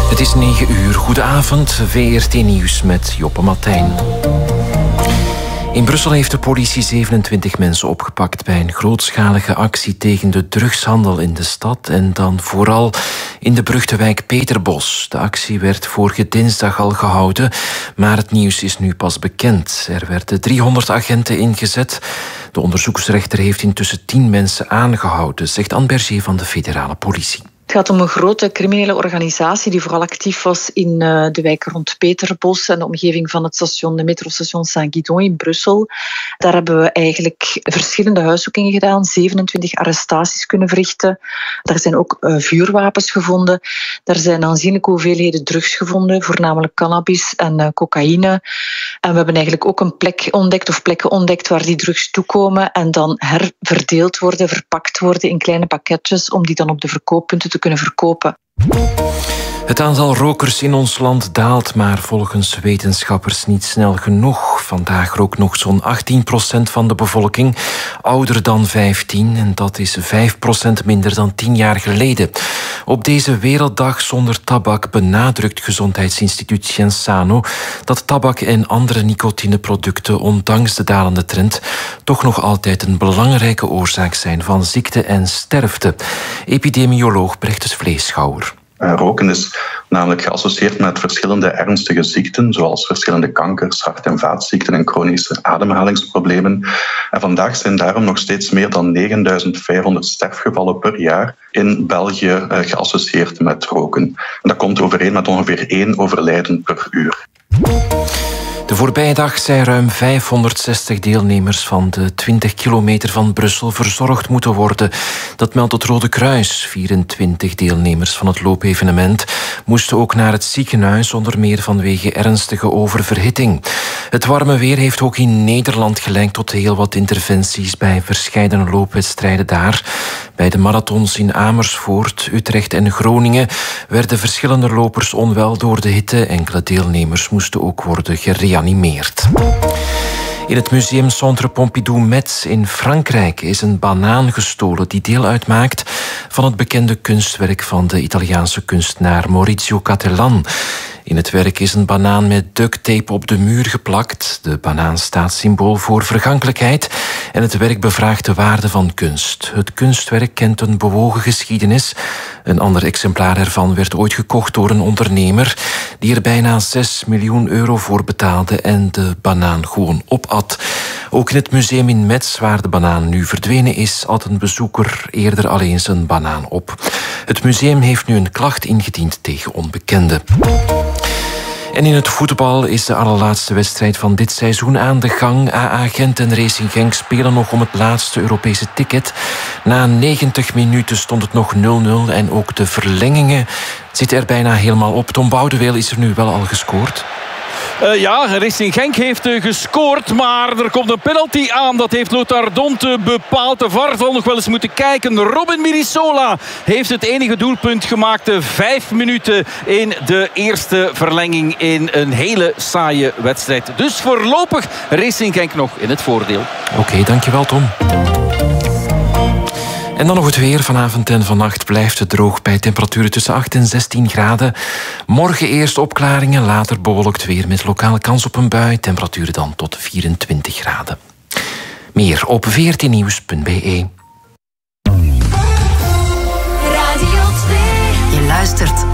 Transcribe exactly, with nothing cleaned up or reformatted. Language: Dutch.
Het is negen uur. Goedenavond. V R T Nieuws met Joppe Martijn. In Brussel heeft de politie zevenentwintig mensen opgepakt bij een grootschalige actie tegen de drugshandel in de stad en dan vooral in de beruchte wijk Peterbos. De actie werd vorige dinsdag al gehouden, maar het nieuws is nu pas bekend. Er werden driehonderd agenten ingezet. De onderzoeksrechter heeft intussen tien mensen aangehouden, zegt Anne Berger van de federale politie. Het gaat om een grote criminele organisatie die vooral actief was in uh, de wijk rond Peterbos en de omgeving van het station, de metrostation Saint-Guidon in Brussel. Daar hebben we eigenlijk verschillende huiszoekingen gedaan, zevenentwintig arrestaties kunnen verrichten. Daar zijn ook uh, vuurwapens gevonden. Daar zijn aanzienlijke hoeveelheden drugs gevonden, voornamelijk cannabis en uh, cocaïne. En we hebben eigenlijk ook een plek ontdekt of plekken ontdekt waar die drugs toekomen en dan herverdeeld worden, verpakt worden in kleine pakketjes om die dan op de verkooppunten te kunnen verkopen. Het aantal rokers in ons land daalt, maar volgens wetenschappers niet snel genoeg. Vandaag rookt nog zo'n achttien procent van de bevolking ouder dan vijftien en dat is vijf procent minder dan tien jaar geleden. Op deze Werelddag zonder tabak benadrukt gezondheidsinstituut Cienzano dat tabak en andere nicotineproducten ondanks de dalende trend toch nog altijd een belangrijke oorzaak zijn van ziekte en sterfte. Epidemioloog Brechtjes Vleeschouwer. Uh, roken is namelijk geassocieerd met verschillende ernstige ziekten, zoals verschillende kankers, hart- en vaatziekten en chronische ademhalingsproblemen. En vandaag zijn daarom nog steeds meer dan negenduizend vijfhonderd sterfgevallen per jaar in België uh, geassocieerd met roken. En dat komt overeen met ongeveer één overlijden per uur. De voorbije dag zijn ruim vijfhonderdzestig deelnemers van de twintig kilometer van Brussel verzorgd moeten worden. Dat meldt het Rode Kruis. vierentwintig deelnemers van het loopevenement moesten ook naar het ziekenhuis, onder meer vanwege ernstige oververhitting. Het warme weer heeft ook in Nederland geleid tot heel wat interventies bij verscheidene loopwedstrijden daar. Bij de marathons in Amersfoort, Utrecht en Groningen werden verschillende lopers onwel door de hitte. Enkele deelnemers moesten ook worden gereanimeerd. In het museum Centre Pompidou-Metz in Frankrijk is een banaan gestolen die deel uitmaakt van het bekende kunstwerk van de Italiaanse kunstenaar Maurizio Cattelan. In het werk is een banaan met ducttape op de muur geplakt. De banaan staat symbool voor vergankelijkheid en het werk bevraagt de waarde van kunst. Het kunstwerk kent een bewogen geschiedenis. Een ander exemplaar ervan werd ooit gekocht door een ondernemer die er bijna zes miljoen euro voor betaalde en de banaan gewoon opat. Ook in het museum in Metz, waar de banaan nu verdwenen is, had een bezoeker eerder al eens een banaan op. Het museum heeft nu een klacht ingediend tegen onbekenden. En in het voetbal is de allerlaatste wedstrijd van dit seizoen aan de gang. A A Gent en Racing Genk spelen nog om het laatste Europese ticket. Na negentig minuten stond het nog nul nul en ook de verlengingen zitten er bijna helemaal op. Tom Boudeweel, is er nu wel al gescoord? Uh, ja, Racing Genk heeft uh, gescoord, maar er komt een penalty aan. Dat heeft Lothar Donte bepaald. De V A R zal nog wel eens moeten kijken. Robin Mirisola heeft het enige doelpunt gemaakt. Vijf minuten in de eerste verlenging in een hele saaie wedstrijd. Dus voorlopig Racing Genk nog in het voordeel. Oké, okay, dankjewel Tom. En dan nog het weer. Vanavond en vannacht blijft het droog bij temperaturen tussen acht en zestien graden. Morgen eerst opklaringen, later bewolkt weer met lokale kans op een bui. Temperaturen dan tot vierentwintig graden. Meer op v r t nieuws punt b e. Je luistert